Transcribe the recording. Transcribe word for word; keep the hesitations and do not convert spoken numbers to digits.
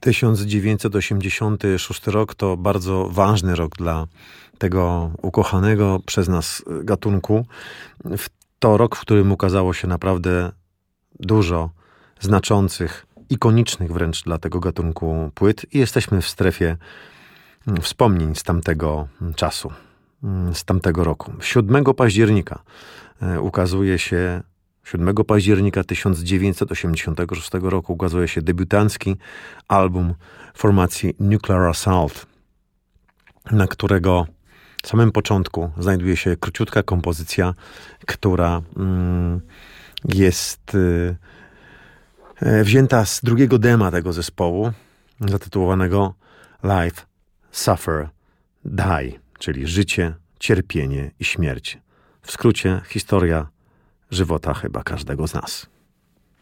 tysiąc dziewięćset osiemdziesiąty szósty rok to bardzo ważny rok dla tego ukochanego przez nas gatunku. To rok, w którym ukazało się naprawdę dużo znaczących, ikonicznych wręcz dla tego gatunku płyt i jesteśmy w strefie wspomnień z tamtego czasu, z tamtego roku. siódmego października ukazuje się siódmego października tysiąc dziewięćset osiemdziesiątego szóstego roku ukazuje się debiutancki album formacji Nuclear Assault, na którego samym początku znajduje się króciutka kompozycja, która mm, jest y, wzięta z drugiego dema tego zespołu, zatytułowanego Life, Suffer, Die, czyli życie, cierpienie i śmierć. W skrócie historia żywota chyba każdego z nas.